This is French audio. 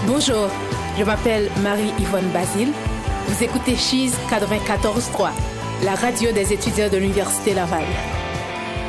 Bonjour, je m'appelle Marie-Yvonne Basile. Vous écoutez Cheese 94.3, la radio des étudiants de l'Université Laval.